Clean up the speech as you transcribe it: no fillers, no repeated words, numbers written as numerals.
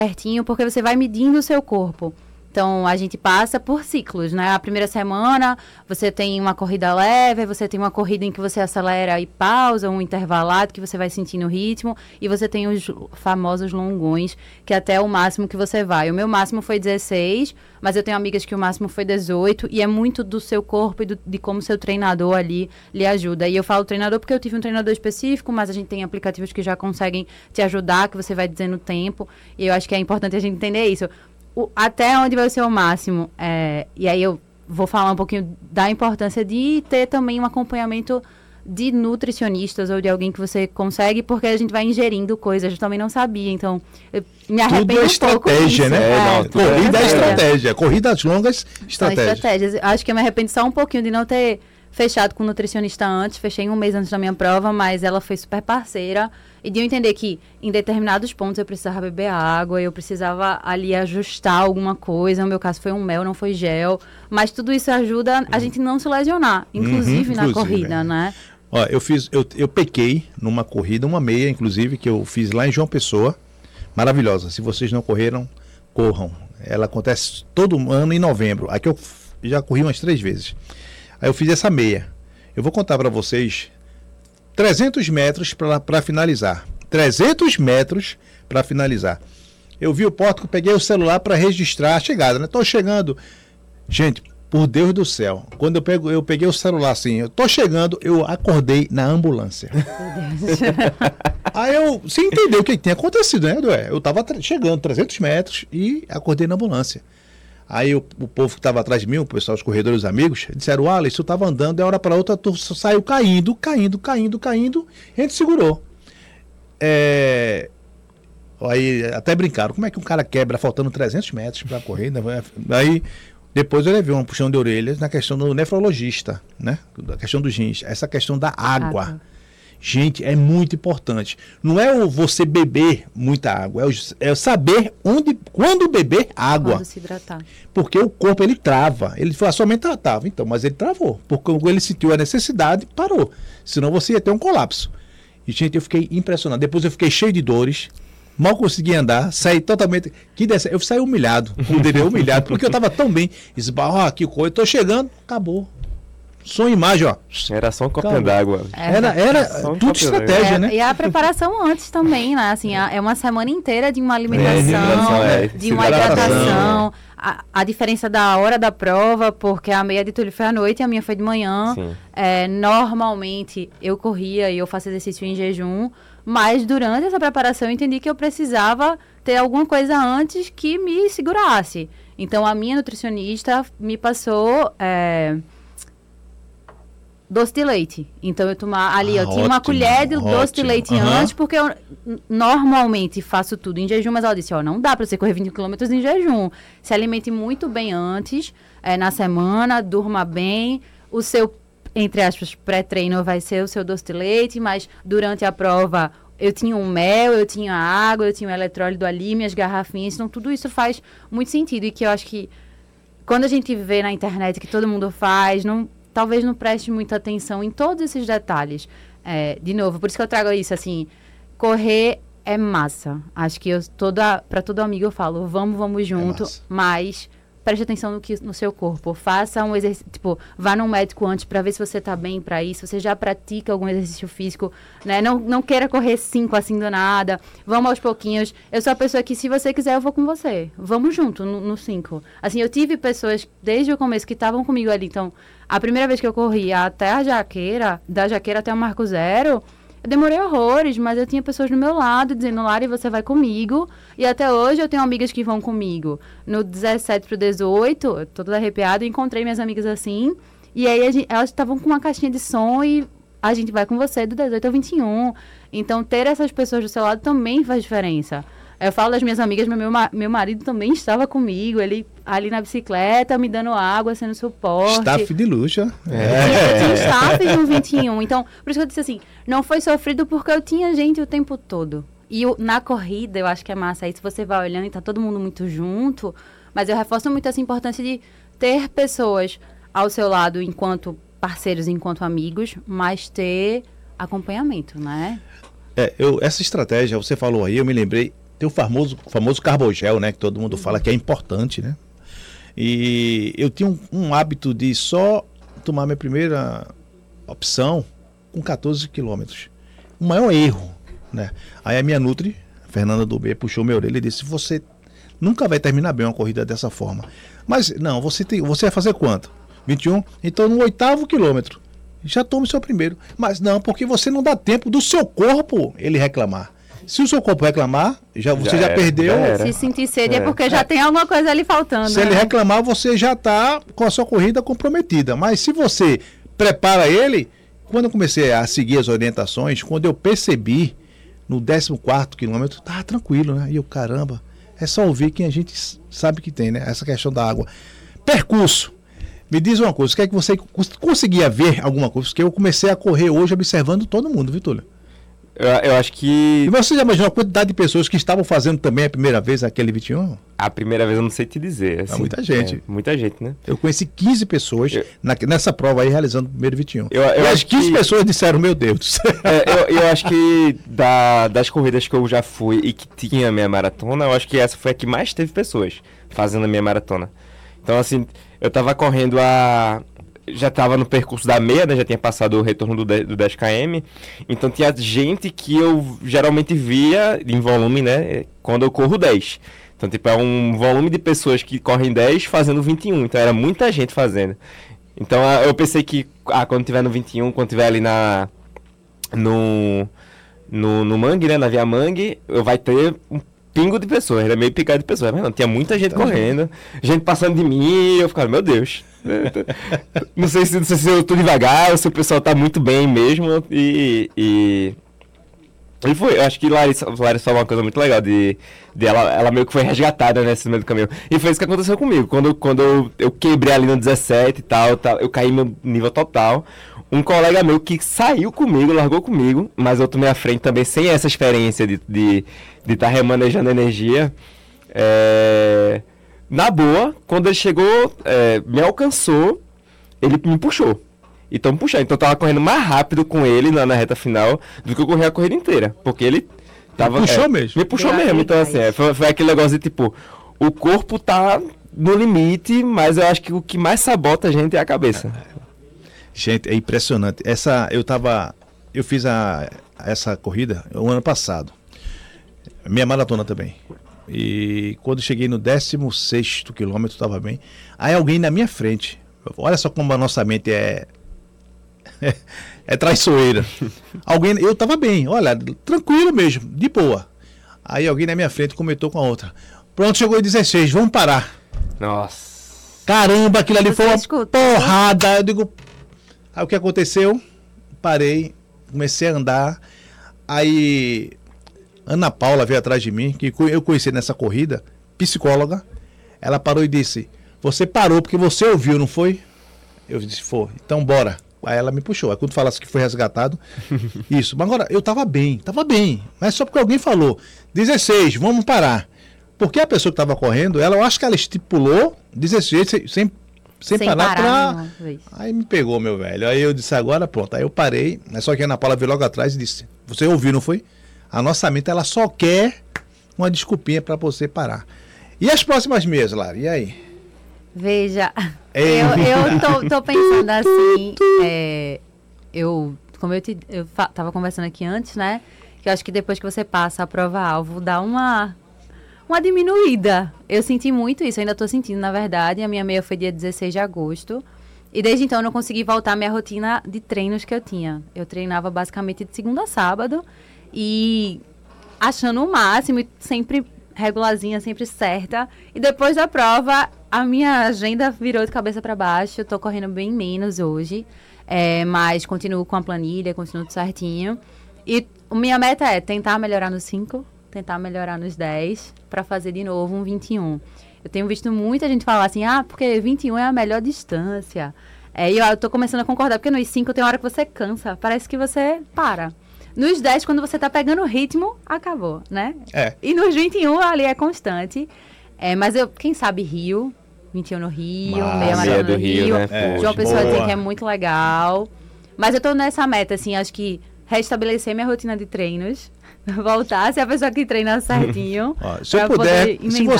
certinho, porque você vai medindo o seu corpo. Então, a gente passa por ciclos, né? A primeira semana, você tem uma corrida leve, você tem uma corrida em que você acelera e pausa, um intervalado que você vai sentindo o ritmo, e você tem os famosos longões, que até é o máximo que você vai. O meu máximo foi 16, mas eu tenho amigas que o máximo foi 18, e é muito do seu corpo e de como o seu treinador ali lhe ajuda. E eu falo treinador porque eu tive um treinador específico, mas a gente tem aplicativos que já conseguem te ajudar, que você vai dizendo o tempo, e eu acho que é importante a gente entender isso. Até onde vai ser o máximo. E aí eu vou falar um pouquinho da importância de ter também um acompanhamento de nutricionistas ou de alguém que você consegue, porque a gente vai ingerindo coisas, eu também não sabia, então eu me arrependo tudo é um pouco disso. estratégia, né? Corrida é estratégia, corridas longas, estratégias. Acho que eu me arrependo só um pouquinho de não ter fechado com nutricionista antes, fechei um mês antes da minha prova, mas ela foi super parceira, e de eu entender que em determinados pontos eu precisava beber água, eu precisava ali ajustar alguma coisa, no meu caso foi um mel, não foi gel, mas tudo isso ajuda a gente não se lesionar, inclusive na corrida, né? Ó, eu pequei numa corrida, uma meia, inclusive, que eu fiz lá em João Pessoa, maravilhosa. Se vocês não correram, corram. Ela acontece todo ano em novembro. Aqui eu já corri umas 3 vezes. Aí eu fiz essa meia. Eu vou contar para vocês 300 metros para finalizar. 300 metros para finalizar. Eu vi o pórtico, peguei o celular para registrar a chegada, né? Tô chegando. Gente, por Deus do céu, quando eu peguei o celular assim, eu tô chegando, eu acordei na ambulância. Aí você entendeu o que tinha acontecido, né, Edué? Eu tava chegando 300 metros e acordei na ambulância. Aí o povo que estava atrás de mim, o pessoal, os corredores, os amigos, disseram: Alex, eu estava andando, de uma hora para outra, tu saiu caindo, e a gente segurou. Aí até brincaram: como é que um cara quebra faltando 300 metros para a corrida? Aí depois eu levei um puxão de orelhas na questão do nefrologista, né? Da questão dos rins, essa questão da água. Gente, é muito importante. Não é você beber muita água, é saber quando beber água. Quando se hidratar. Porque o corpo, ele trava. Ele falou, somente tratava, então, mas ele travou. Porque ele sentiu a necessidade, parou. Senão você ia ter um colapso. E, gente, eu fiquei impressionado. Depois eu fiquei cheio de dores, mal consegui andar, saí totalmente... Eu saí humilhado, humilhado, porque eu estava tão bem. Esbarro aqui, eu estou chegando, acabou. Som e imagem, ó. Era só um copinho d'água. Era tudo estratégia, né? E a preparação antes também, né? Assim, é uma semana inteira de uma alimentação, de uma hidratação. A diferença da hora da prova, porque a meia de Túlio foi à noite e a minha foi de manhã. Normalmente eu corria e eu faço exercício em jejum, mas durante essa preparação eu entendi que eu precisava ter alguma coisa antes que me segurasse. Então a minha nutricionista me passou... doce de leite. Então eu tomava ali, eu tinha uma colher de doce de leite antes, porque eu normalmente faço tudo em jejum, mas ela disse, não dá para você correr 20 km em jejum. Se alimente muito bem antes, na semana, durma bem, o seu, entre aspas, pré-treino vai ser o seu doce de leite, mas durante a prova eu tinha um mel, eu tinha água, eu tinha um eletrólito ali, minhas garrafinhas, então tudo isso faz muito sentido, e que eu acho que quando a gente vê na internet que todo mundo faz, talvez não preste muita atenção em todos esses detalhes. De novo, por isso que eu trago isso, assim, correr é massa. Acho que para todo amigo eu falo, vamos junto, mas preste atenção no seu corpo. Faça um exercício, vá num médico antes para ver se você está bem para isso, você já pratica algum exercício físico, né? Não queira correr 5 assim do nada, vamos aos pouquinhos. Eu sou a pessoa que, se você quiser, eu vou com você. Vamos junto no 5. Assim, eu tive pessoas desde o começo que estavam comigo ali, então... A primeira vez que eu corri até a Jaqueira, da Jaqueira até o Marco Zero, eu demorei horrores, mas eu tinha pessoas do meu lado dizendo, Lari, você vai comigo. E até hoje eu tenho amigas que vão comigo. No 17 pro 18, eu tô toda arrepiada, encontrei minhas amigas assim. E aí elas estavam com uma caixinha de som e a gente vai com você do 18 ao 21. Então ter essas pessoas do seu lado também faz diferença. Eu falo das minhas amigas, mas meu marido também estava comigo, ele ali na bicicleta, me dando água, sendo suporte. Staff de luxo. Eu tinha staff de um 21, então, por isso que eu disse assim, não foi sofrido porque eu tinha gente o tempo todo. E na corrida, eu acho que é massa isso, você vai olhando e tá todo mundo muito junto, mas eu reforço muito essa importância de ter pessoas ao seu lado enquanto parceiros, enquanto amigos, mas ter acompanhamento, né? Essa estratégia, você falou aí, eu me lembrei, tem o famoso carbogel, né? Que todo mundo fala que é importante, né? E eu tinha um hábito de só tomar minha primeira opção com 14 quilômetros. O maior erro, né? Aí a minha Nutri, Fernanda do B, puxou minha orelha e disse: você nunca vai terminar bem uma corrida dessa forma. Mas não, você vai fazer quanto? 21? Então no 8º quilômetro já tome seu primeiro. Mas não, porque você não dá tempo do seu corpo ele reclamar. Se o seu corpo reclamar, você já perdeu. Se sentir sede é porque já tem alguma coisa ali faltando. Se ele reclamar, você já está com a sua corrida comprometida. Mas se você prepara ele, quando eu comecei a seguir as orientações, quando eu percebi, no 14º quilômetro, tá tranquilo, né? E eu, caramba, é só ouvir quem a gente sabe que tem, né? Essa questão da água. Percurso. Me diz uma coisa, quer que você conseguia ver alguma coisa? Porque eu comecei a correr hoje observando todo mundo, viu, Túlio? Eu acho que... E você já imaginou a quantidade de pessoas que estavam fazendo também a primeira vez aquele 21? A primeira vez eu não sei te dizer. Assim, muita gente. Muita gente, né? Eu conheci 15 pessoas nessa prova aí, realizando o primeiro 21. Eu e as 15 pessoas disseram, meu Deus. Eu acho que das corridas que eu já fui e que tinha a minha maratona, eu acho que essa foi a que mais teve pessoas fazendo a minha maratona. Então, assim, eu tava correndo já estava no percurso da meia, né? Já tinha passado o retorno do 10 km. Então tinha gente que eu geralmente via em volume, né? Quando eu corro 10. Então, tipo, é um volume de pessoas que correm 10 fazendo 21. Então era muita gente fazendo. Então eu pensei que quando tiver no 21, quando tiver ali no Mangue, né? Na Via Mangue, vai ter um pingo de pessoas, era meio picado de pessoas, mas não, tinha muita gente correndo, gente passando de mim, eu ficava, meu Deus, não sei se eu tô devagar, ou se o pessoal tá muito bem mesmo, e foi, eu acho que Larissa falou uma coisa muito legal, de ela meio que foi resgatada nesse meio do caminho, e foi isso que aconteceu comigo, quando eu quebrei ali no 17 e tal, eu caí meu nível total. Um colega meu que saiu comigo, largou comigo, mas eu tomei a frente também sem essa experiência de estar remanejando energia. Na boa, quando ele chegou, me alcançou, ele me puxou. Então eu tava correndo mais rápido com ele na reta final do que eu corri a corrida inteira. Porque ele tava... Me puxou mesmo? Me puxou mesmo. Então, assim, foi aquele negócio de tipo, o corpo tá no limite, mas eu acho que o que mais sabota a gente é a cabeça. Gente, é impressionante. Eu fiz essa corrida o ano passado. Minha maratona também. E quando cheguei no 16º quilômetro, estava bem. Aí alguém na minha frente. Olha só como a nossa mente é traiçoeira. Eu estava bem, olha, tranquilo mesmo, de boa. Aí alguém na minha frente comentou com a outra. Pronto, chegou em 16, vamos parar. Nossa. Caramba, aquilo ali foi uma porrada. Eu digo... Aí o que aconteceu? Parei, comecei a andar. Aí Ana Paula veio atrás de mim, que eu conheci nessa corrida, psicóloga. Ela parou e disse: você parou porque você ouviu, não foi? Eu disse: foi, então bora. Aí ela me puxou. Aí quando falasse que foi resgatado, isso. Mas agora, eu tava bem. Mas só porque alguém falou: 16, vamos parar. Porque a pessoa que estava correndo, eu acho que ela estipulou 16 sem parar pra... Aí me pegou, meu velho. Aí eu disse, agora pronto. Aí eu parei. Mas só que a Ana Paula veio logo atrás e disse: você ouviu, não foi? A nossa mente, ela só quer uma desculpinha para você parar. E as próximas meias, Lara? E aí? Veja, eu tô pensando assim, como eu tava conversando aqui antes, né? Que eu acho que depois que você passa a prova-alvo, dá uma diminuída. Eu senti muito isso, eu ainda tô sentindo, na verdade. A minha meia foi dia 16 de agosto. E desde então eu não consegui voltar à minha rotina de treinos que eu tinha. Eu treinava basicamente de segunda a sábado e achando o máximo, sempre regularzinha, sempre certa. E depois da prova, a minha agenda virou de cabeça para baixo. Eu tô correndo bem menos hoje, mas continuo com a planilha, continuo tudo certinho. E a minha meta é tentar melhorar nos 5, tentar melhorar nos 10, para fazer de novo um 21. Eu tenho visto muita gente falar assim, porque 21 é a melhor distância. E eu tô começando a concordar, porque nos 5 tem hora que você cansa, parece que você para. Nos 10, quando você tá pegando o ritmo, acabou, né? E nos 21, ali é constante. Mas quem sabe Rio, 21 no Rio, meia maratona do Rio. Né? João Pessoa dizem que é muito legal. Mas eu tô nessa meta, assim, acho que restabelecer minha rotina de treinos, voltar, se a pessoa que treina certinho. Se eu puder, se